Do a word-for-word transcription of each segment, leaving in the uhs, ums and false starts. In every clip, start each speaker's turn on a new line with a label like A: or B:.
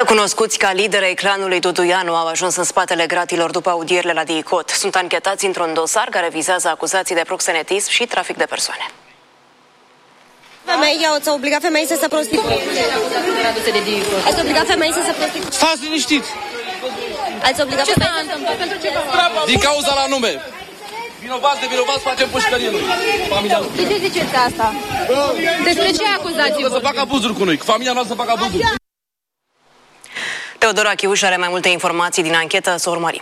A: Cunoscuți ca lideri ai clanului Duduianu au ajuns în spatele gratilor după audierile la DICOT. Sunt anchetați într-un dosar care vizează acuzații de proxenetism și trafic de persoane.
B: Femei, ți-au obligat femei să se prostitueze. Ați obligat femei să se prostitueze.
C: Stați liniștiți!
B: Ați obligat
D: ce
B: femei
D: s-a întâmplat? Pentru ce?
C: Din cauza la nume. Vinovați de vinovați facem pușcărie noi. Familia lui.
D: De ce ziceți asta? Despre ce acuzații
C: Să facă abuzuri cu noi, familia noastră să facă abuzuri.
A: Teodora Chiuș are mai multe informații din anchetă, să urmărim.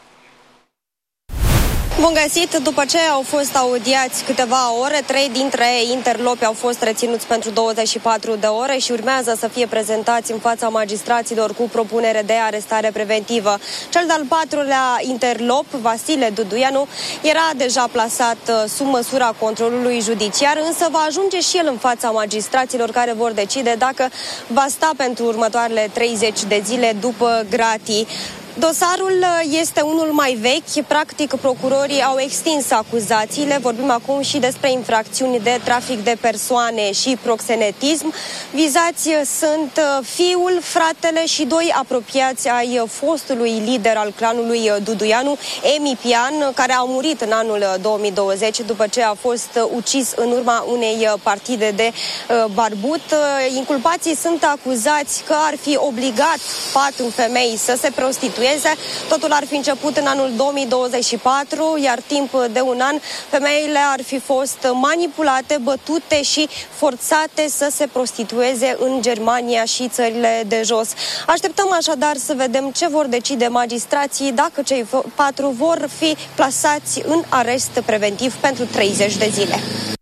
B: Bun găsit! După ce au fost audiați câteva ore, trei dintre interlopi au fost reținuți pentru douăzeci și patru de ore și urmează să fie prezentați în fața magistraților cu propunere de arestare preventivă. Cel de-al patrulea interlop, Vasile Duduianu, era deja plasat sub măsura controlului judiciar, însă va ajunge și el în fața magistraților care vor decide dacă va sta pentru următoarele treizeci de zile după gratii. Dosarul este unul mai vechi, practic procurorii au extins acuzațiile, vorbim acum și despre infracțiuni de trafic de persoane și proxenetism. Vizați sunt fiul, fratele și doi apropiați ai fostului lider al clanului Duduianu, Emi Pian, care a murit în anul două mii douăzeci după ce a fost ucis în urma unei partide de barbut. Inculpații sunt acuzați că ar fi obligat patru femei să se prostitueze. Totul ar fi început în anul două mii douăzeci și patru, iar timp de un an femeile ar fi fost manipulate, bătute și forțate să se prostitueze în Germania și țările de jos. Așteptăm așadar să vedem ce vor decide magistrații, dacă cei patru vor fi plasați în arest preventiv pentru treizeci de zile.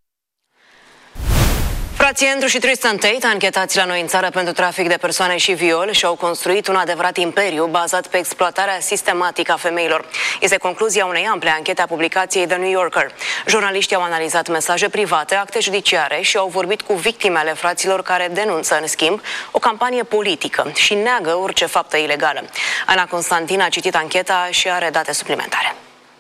A: Frații Andrew și Tristan Tate, anchetați la noi în țară pentru trafic de persoane și viol, și-au construit un adevărat imperiu bazat pe exploatarea sistematică a femeilor. Este concluzia unei ample anchete a publicației The New Yorker. Jurnaliștii au analizat mesaje private, acte judiciare și au vorbit cu victimele fraților care denunță, în schimb, o campanie politică și neagă orice faptă ilegală. Ana Constantin a citit ancheta și are date suplimentare.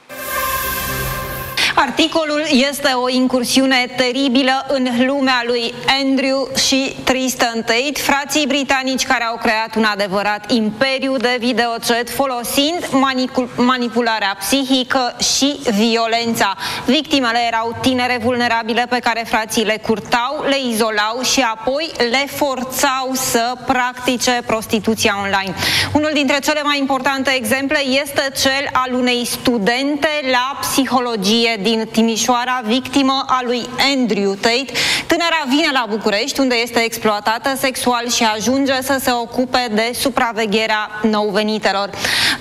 E: Articolul este o incursiune teribilă în lumea lui Andrew și Tristan Tate, frații britanici care au creat un adevărat imperiu de videochat folosind manipularea psihică și violența. Victimele erau tinere vulnerabile pe care frații le curtau, le izolau și apoi le forțau să practice prostituția online. Unul dintre cele mai importante exemple este cel al unei studente la psihologie din Timișoara, victimă a lui Andrew Tate. Tânăra vine la București, unde este exploatată sexual și ajunge să se ocupe de supravegherea nou-venitelor.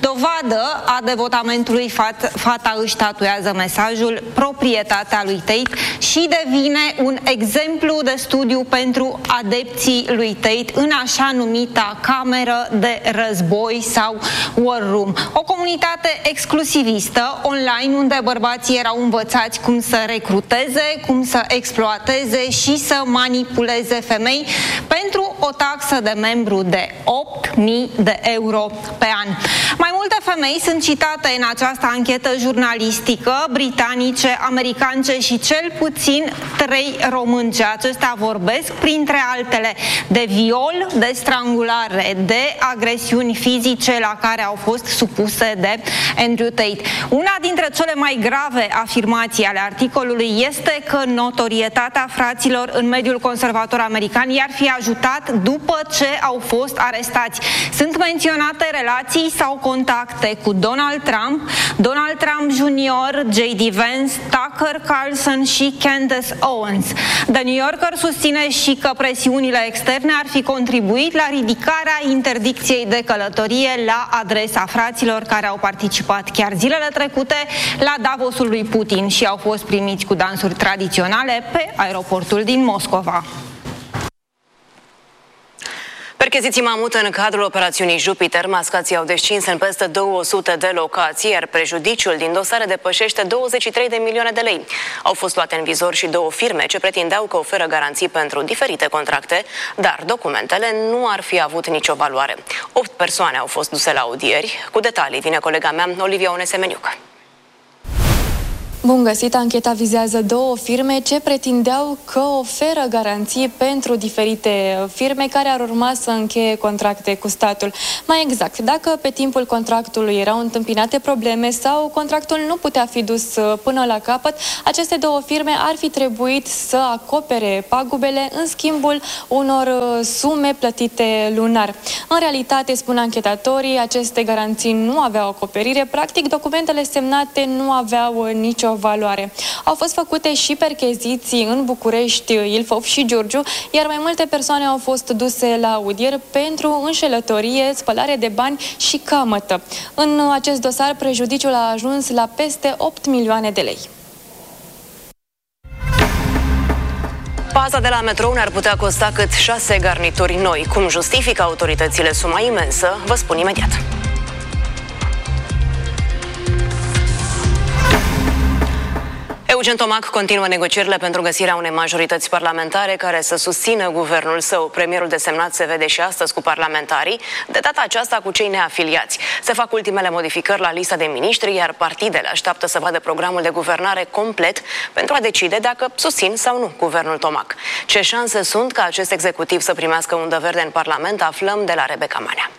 E: Dovadă a devotamentului, fata își tatuează mesajul proprietatea lui Tate și devine un exemplu de studiu pentru adepții lui Tate în așa numita cameră de război sau war room. O comunitate exclusivistă online unde bărbații erau învățați cum să recruteze, cum să exploateze și să manipuleze femei pentru o taxă de membru de opt mii de euro pe an. Mai multe femei sunt citate în această anchetă jurnalistică, britanice, americance și cel puțin trei românce. Acestea vorbesc, printre altele, de viol, de strangulare, de agresiuni fizice la care au fost supuse de Andrew Tate. Una dintre cele mai grave afirmații ale articolului este că notorietatea fraților în mediul conservator american i-ar fi ajutat după ce au fost arestați. Sunt menționate relații sau contacte cu Donald Trump, Donald Trump junior, J D Vance, Tucker Carlson și Candace Owens. The New Yorker susține și că presiunile externe ar fi contribuit la ridicarea interdicției de călătorie la adresa fraților care au participat chiar zilele trecute la Davosul lui Putin și au fost primiți cu dansuri tradiționale pe aeroportul din Moscova.
A: Percheziții mamut în cadrul operațiunii Jupiter, mascații au descins în peste două sute de locații, iar prejudiciul din dosare depășește douăzeci și trei de milioane de lei. Au fost luate în vizor și două firme ce pretindeau că oferă garanții pentru diferite contracte, dar documentele nu ar fi avut nicio valoare. Opt persoane au fost duse la audieri. Cu detalii vine colega mea, Olivia Onesemeniuc.
F: Bun găsit! Ancheta vizează două firme ce pretindeau că oferă garanții pentru diferite firme care ar urma să încheie contracte cu statul. Mai exact, dacă pe timpul contractului erau întâmpinate probleme sau contractul nu putea fi dus până la capăt, aceste două firme ar fi trebuit să acopere pagubele în schimbul unor sume plătite lunar. În realitate, spun anchetatorii, aceste garanții nu aveau acoperire, practic documentele semnate nu aveau nicio valoare. Au fost făcute și percheziții în București, Ilfov și Giurgiu, iar mai multe persoane au fost duse la audier pentru înșelătorie, spălare de bani și camătă. În acest dosar, prejudiciul a ajuns la peste opt milioane de lei.
A: Paza de la metrou ne-ar putea costa cât șase garnituri noi. Cum justifică autoritățile suma imensă, vă spun imediat. Eugen Tomac continuă negocierile pentru găsirea unei majorități parlamentare care să susțină guvernul său. Premierul desemnat se vede și astăzi cu parlamentarii, de data aceasta cu cei neafiliați. Se fac ultimele modificări la lista de miniștri, iar partidele așteaptă să vadă programul de guvernare complet pentru a decide dacă susțin sau nu guvernul Tomac. Ce șanse sunt ca acest executiv să primească undă verde în Parlament, aflăm de la Rebecca Manea.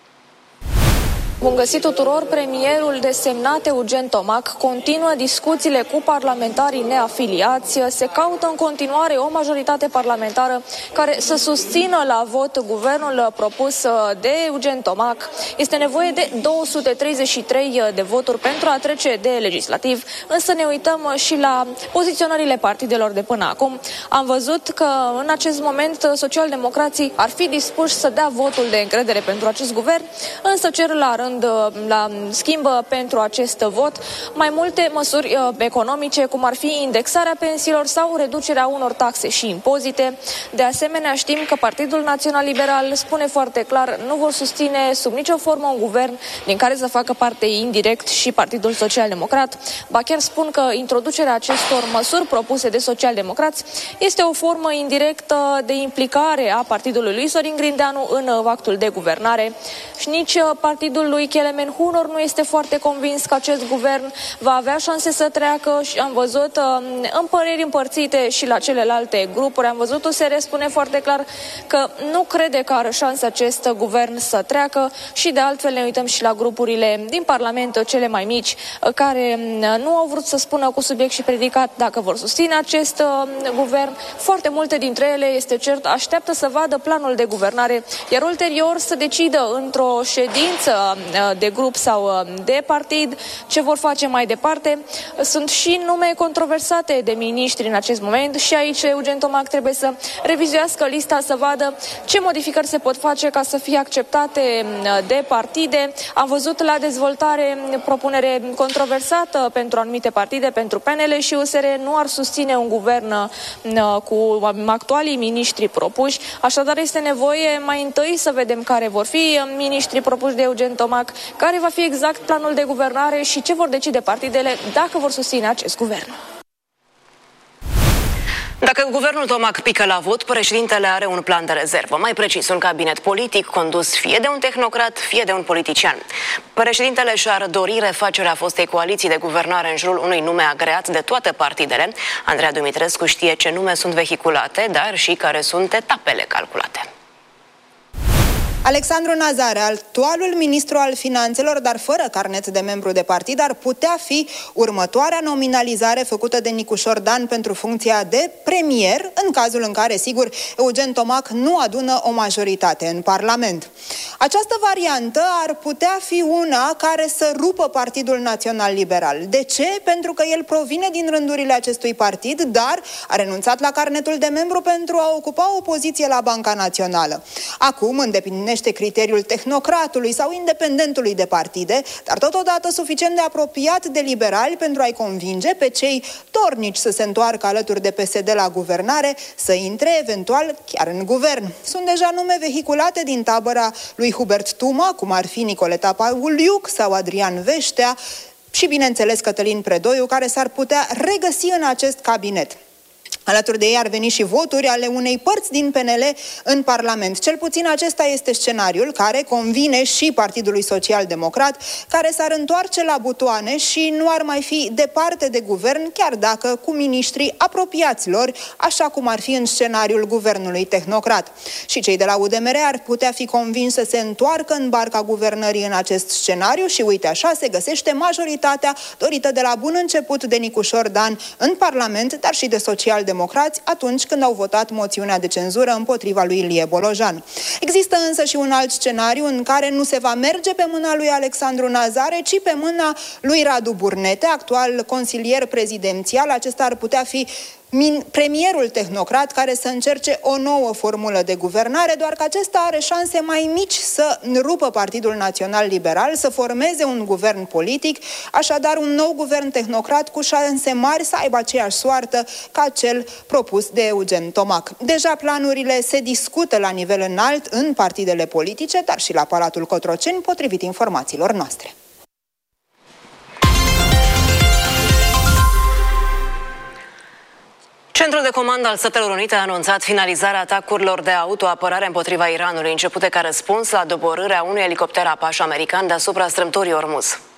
G: Bun găsit tuturor! Premierul desemnat Eugen Tomac continuă discuțiile cu parlamentarii neafiliați. Se caută în continuare o majoritate parlamentară care să susțină la vot guvernul propus de Eugen Tomac. Este nevoie de două sute treizeci și trei de voturi pentru a trece de legislativ, însă ne uităm și la poziționările partidelor de până acum. Am văzut că în acest moment socialdemocrații ar fi dispuși să dea votul de încredere pentru acest guvern, însă cer la rând la schimb pentru acest vot mai multe măsuri uh, economice, cum ar fi indexarea pensiilor sau reducerea unor taxe și impozite. De asemenea, știm că Partidul Național Liberal spune foarte clar, nu vor susține sub nicio formă un guvern din care să facă parte indirect și Partidul Social Democrat. Ba chiar spun că introducerea acestor măsuri propuse de socialdemocrați este o formă indirectă de implicare a partidului lui Sorin Grindeanu în actul de guvernare. Și nici partidul lui Kelemen Hunor nu este foarte convins că acest guvern va avea șanse să treacă și am văzut uh, în păreri împărțite și la celelalte grupuri. Am văzut U S R spune foarte clar că nu crede că are șanse acest guvern să treacă și de altfel ne uităm și la grupurile din Parlament, cele mai mici, uh, care uh, nu au vrut să spună cu subiect și predicat dacă vor susține acest uh, guvern. Foarte multe dintre ele, este cert, așteaptă să vadă planul de guvernare, iar ulterior să decidă într-o ședință de grup sau de partid ce vor face mai departe. Sunt și nume controversate de miniștri în acest moment și aici Eugen Tomac trebuie să revizuiască lista, să vadă ce modificări se pot face ca să fie acceptate de partide. Am văzut la dezvoltare propunere controversată pentru anumite partide, pentru P N L și U S R nu ar susține un guvern cu actualii miniștri propuși. Așadar este nevoie mai întâi să vedem care vor fi miniștrii propuși de Eugen Tomac, care va fi exact planul de guvernare și ce vor decide partidele dacă vor susține acest guvern.
A: Dacă guvernul Tomac pică la vot, președintele are un plan de rezervă, mai precis un cabinet politic condus fie de un tehnocrat, fie de un politician. Președintele și-ar dori refacerea fostei coaliții de guvernare în jurul unui nume agreat de toate partidele. Andreea Dumitrescu știe ce nume sunt vehiculate, dar și care sunt etapele calculate.
H: Alexandru Nazare, actualul ministru al finanțelor, dar fără carnet de membru de partid, ar putea fi următoarea nominalizare făcută de Nicușor Dan pentru funcția de premier, în cazul în care, sigur, Eugen Tomac nu adună o majoritate în Parlament. Această variantă ar putea fi una care să rupă Partidul Național Liberal. De ce? Pentru că el provine din rândurile acestui partid, dar a renunțat la carnetul de membru pentru a ocupa o poziție la Banca Națională. Acum îndeplinește criteriul tehnocratului sau independentului de partide, dar totodată suficient de apropiat de liberali pentru a-i convinge pe cei dornici să se întoarcă alături de P S D la guvernare, să intre eventual chiar în guvern. Sunt deja nume vehiculate din tabăra lui Hubert Tuma, cum ar fi Nicoleta Pauliuc sau Adrian Veștea și, bineînțeles, Cătălin Predoiu, care s-ar putea regăsi în acest cabinet. Alături de ei ar veni și voturi ale unei părți din P N L în Parlament. Cel puțin acesta este scenariul care convine și Partidului Social Democrat, care s-ar întoarce la butoane și nu ar mai fi departe de guvern, chiar dacă cu miniștrii apropiați lor, așa cum ar fi în scenariul guvernului tehnocrat. Și cei de la U D M R ar putea fi convinși să se întoarcă în barca guvernării în acest scenariu și uite așa se găsește majoritatea dorită de la bun început de Nicușor Dan în Parlament, dar și de social-democrați atunci când au votat moțiunea de cenzură împotriva lui Ilie Bolojan. Există însă și un alt scenariu în care nu se va merge pe mâna lui Alexandru Nazare, ci pe mâna lui Radu Burnete, actual consilier prezidențial. Acesta ar putea fi premierul tehnocrat care să încerce o nouă formulă de guvernare, doar că acesta are șanse mai mici să rupă Partidul Național Liberal, să formeze un guvern politic, așadar un nou guvern tehnocrat cu șanse mari să aibă aceeași soartă ca cel propus de Eugen Tomac. Deja planurile se discută la nivel înalt în partidele politice, dar și la Palatul Cotroceni, potrivit informațiilor noastre.
A: Centrul de comandă al Statelor Unite a anunțat finalizarea atacurilor de autoapărare împotriva Iranului, începute ca răspuns la doborârea unui elicopter Apache american deasupra strâmtorii Ormuz.